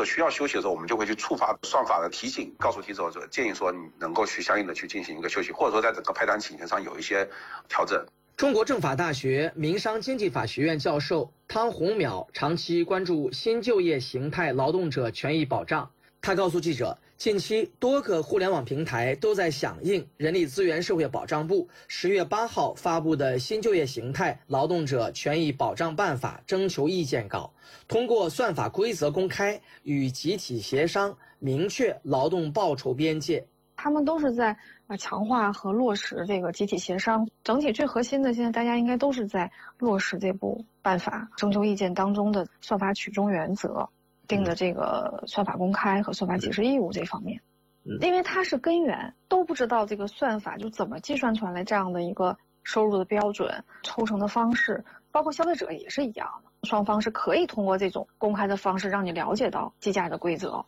者需要休息的时候，我们就会去触发算法的提醒，告诉提手者，建议说你能够去相应的去进行一个休息，或者说在整个派单请求上有一些调整。 中国政法大学民商经济法学院教授汤洪淼长期关注新就业形态劳动者权益保障。他告诉记者，近期多个互联网平台都在响应人力资源社会保障部10月8号发布的新就业形态劳动者权益保障办法征求意见稿，通过算法规则公开与集体协商，明确劳动报酬边界。 他们都是在强化和落实这个集体协商，整体最核心的，现在大家应该都是在落实这部办法征求意见当中的算法取中原则定的这个算法公开和算法解释义务这方面。因为它是根源，都不知道这个算法就怎么计算出来这样的一个收入的标准、抽成的方式，包括消费者也是一样的，双方是可以通过这种公开的方式让你了解到计价的规则。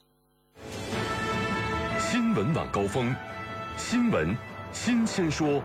新闻晚高峰，新闻新鲜说。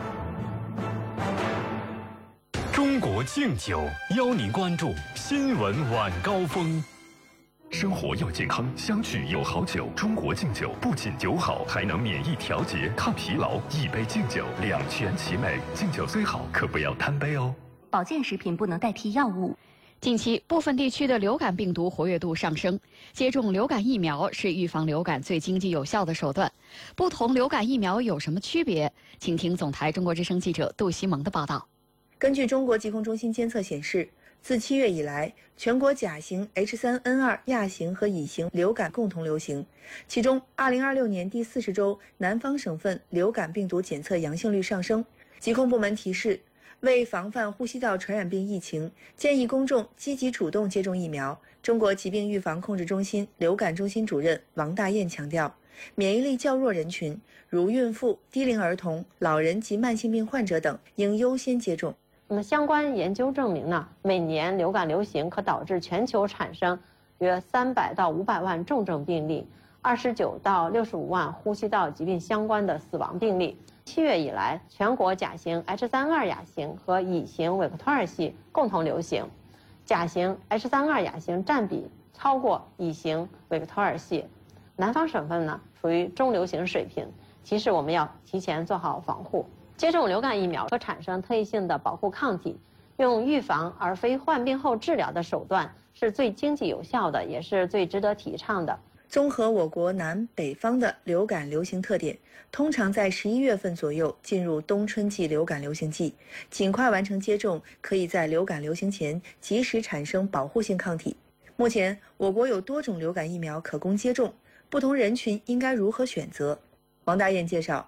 中国敬酒邀您关注新闻晚高峰。生活要健康，相聚有好酒。中国敬酒不仅酒好，还能免疫调节、抗疲劳。一杯敬酒，两全其美。敬酒虽好，可不要贪杯哦。 保健食品不能代替药物。 近期，部分地区的流感病毒活跃度上升，接种流感疫苗是预防流感最经济有效的手段。不同流感疫苗有什么区别？请听总台中国之声记者杜西蒙的报道。 根据中国疾控中心监测显示，自7月以来，全国甲型、H3N2 亚型和乙型流感共同流行。其中，2026年第40周，南方省份流感病毒检测阳性率上升。疾控部门提示，为防范呼吸道传染病疫情，建议公众积极主动接种疫苗。中国疾病预防控制中心流感中心主任王大燕强调，免疫力较弱人群，如孕妇、低龄儿童、老人及慢性病患者等，应优先接种。 那么相关研究证明呢，每年流感流行可导致全球产生约300到500万重症病例，29到65万呼吸道疾病相关的死亡病例。7月以来，全国甲型 H3N2 亚型和乙型韦克托尔系共同流行，甲型 H3N2 亚型占比超过乙型韦克托尔系。南方省份呢属于中流行水平，提示我们要提前做好防护。接种流感疫苗可产生特异性的保护抗体，用预防而非患病后治疗的手段是最经济有效的，也是最值得提倡的。 综合我国南北方的流感流行特点，通常在11月份左右进入冬春季流感流行季，尽快完成接种，可以在流感流行前及时产生保护性抗体。目前，我国有多种流感疫苗可供接种，不同人群应该如何选择？王大燕介绍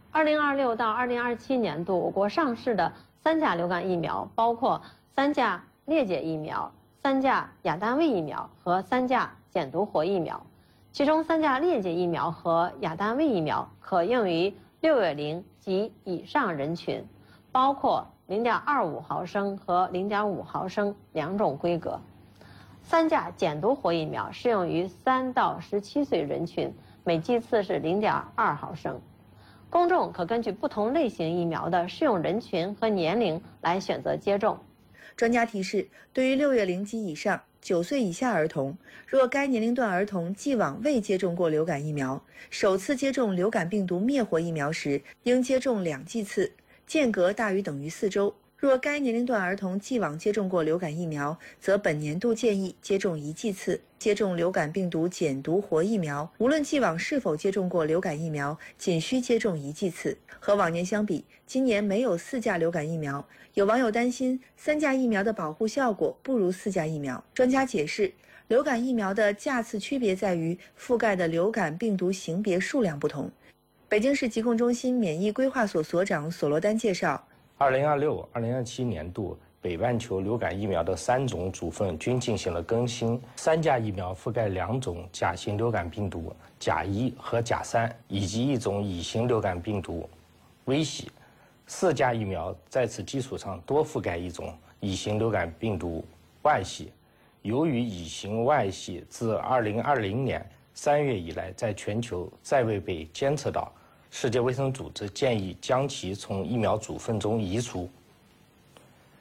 ，2026到2027年度，我国上市的3价流感疫苗包括3价裂解疫苗、3价亚单位疫苗和3价减毒活疫苗。其中3价裂解疫苗和亚单位疫苗可用于6月龄及以上人群，包括0.25毫升和0.5毫升两种规格。3价减毒活疫苗适用于3到17岁人群，每剂次是0.2毫升。公众可根据不同类型疫苗的适用人群和年龄来选择接种。 专家提示，对于6月龄及以上9岁以下儿童，若该年龄段儿童既往未接种过流感疫苗，首次接种流感病毒灭活疫苗时，应接种2剂次，间隔大于等于4周。若该年龄段儿童既往接种过流感疫苗，则本年度建议接种1剂次。接种流感病毒减毒活疫苗，无论既往是否接种过流感疫苗，仅需接种1剂次。和往年相比，今年没有4价流感疫苗，有网友担心3价疫苗的保护效果不如4价疫苗。专家解释，流感疫苗的价次区别在于覆盖的流感病毒型别数量不同。北京市疾控中心免疫规划所所长索罗丹介绍 ，2026-2027年度北半球流感疫苗的3种组分均进行了更新。3价疫苗覆盖2种甲型流感病毒甲1和甲3，以及1种乙型流感病毒V系。4价疫苗在此基础上多覆盖1种乙型流感病毒 Y 系。由于乙型 Y 系自2020年3月以来在全球再未被监测到，世界卫生组织建议将其从疫苗组分中移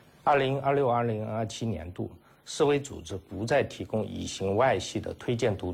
除。2026-2027年度，世卫组织不再提供乙型 Y 系的推荐毒